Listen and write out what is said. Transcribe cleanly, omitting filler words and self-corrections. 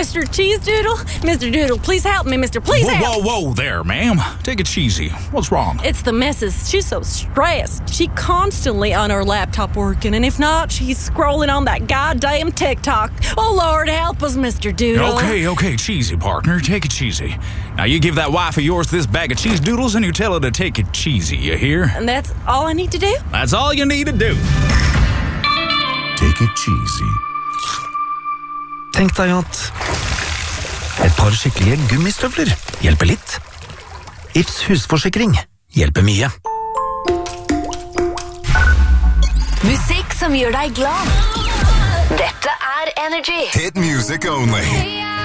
Mr. Cheese Doodle? Mr. Doodle, please help me, Mr. Please help. Whoa there, ma'am. Take it cheesy. What's wrong? It's the missus. She's so stressed. She constantly on her laptop working, and if not, she's scrolling on that goddamn TikTok. Oh, Lord, help us, Mr. Doodle. Okay, cheesy, partner. Take it cheesy. Now, you give that wife of yours this bag of cheese doodles, and you tell her to take it cheesy, you hear? And that's all I need to do? That's all you need to do. Take it cheesy. Tenk deg at et par skikkelige gummistøvler hjelper litt. Ifs husforsikring hjelper mye. Musikk som gjør deg glad. Dette Energy. Hit music only.